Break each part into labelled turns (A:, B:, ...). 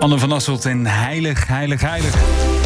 A: Anne van Asselt en Heilig, Heilig, Heilig.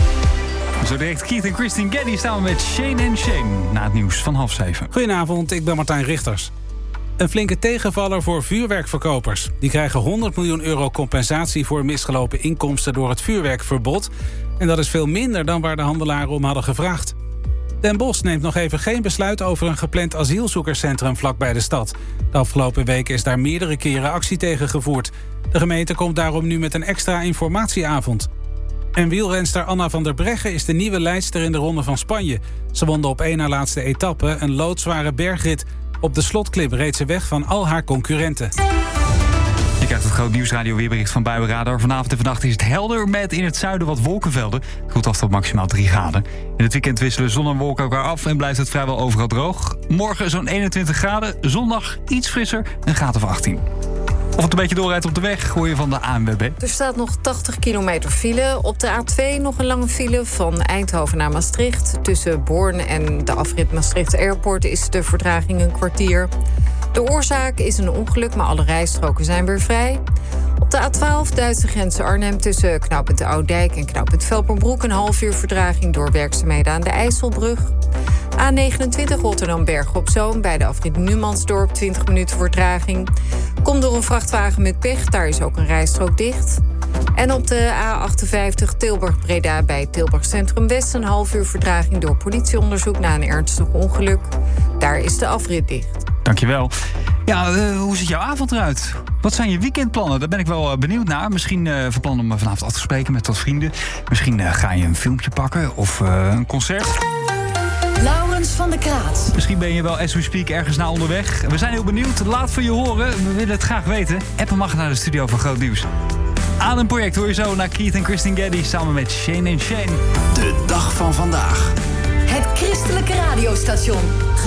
A: Zo direct Keith en Christine Geddy samen met Shane & Shane. Na het nieuws van 6:30.
B: Goedenavond, ik ben Martijn Richters. Een flinke tegenvaller voor vuurwerkverkopers. Die krijgen 100 miljoen euro compensatie voor misgelopen inkomsten door het vuurwerkverbod. En dat is veel minder dan waar de handelaren om hadden gevraagd. Den Bosch neemt nog even geen besluit over een gepland asielzoekerscentrum vlakbij de stad. De afgelopen weken is daar meerdere keren actie tegen gevoerd. De gemeente komt daarom nu met een extra informatieavond. En wielrenster Anna van der Breggen is de nieuwe leidster in de Ronde van Spanje. Ze won de op één na laatste etappe een loodzware bergrit. Op de slotklim reed ze weg van al haar concurrenten.
A: Je krijgt het Groot Nieuwsradio weerbericht van Buienradar. Vanavond en vannacht is het helder met in het zuiden wat wolkenvelden. Het koelt af tot maximaal 3 graden. In het weekend wisselen zon en wolken elkaar af en blijft het vrijwel overal droog. Morgen zo'n 21 graden, zondag iets frisser, een graad of 18. Of het een beetje doorrijdt op de weg, hoor je van de ANWB.
C: Er staat nog 80 kilometer file. Op de A2 nog een lange file van Eindhoven naar Maastricht. Tussen Born en de afrit Maastricht Airport is de vertraging een kwartier. De oorzaak is een ongeluk, maar alle rijstroken zijn weer vrij. Op de A12 Duitse grens Arnhem tussen knooppunt Oudijk en knooppunt Velperbroek... een half uur vertraging door werkzaamheden aan de IJsselbrug. A29 Rotterdam-Bergen-op-Zoom bij de afrit Numansdorp 20 minuten vertraging. Komt door een vrachtwagen met pech, daar is ook een rijstrook dicht. En op de A58 Tilburg-Breda bij Tilburg Centrum West... een half uur vertraging door politieonderzoek na een ernstig ongeluk. Daar is de afrit dicht.
A: Dankjewel. Ja, hoe ziet jouw avond eruit? Wat zijn je weekendplannen? Daar ben ik wel benieuwd naar. Misschien van plan om vanavond af te spreken met wat vrienden. Misschien ga je een filmpje pakken of een concert.
D: Laurens van der Kraat.
A: Misschien ben je wel as we speak ergens naar onderweg. We zijn heel benieuwd. Laat van je horen. We willen het graag weten. Appen mag naar de studio van Groot Nieuws. Aan een project hoor je zo naar Keith en Christine Geddy samen met Shane & Shane.
E: De dag van vandaag.
D: Het christelijke radiostation.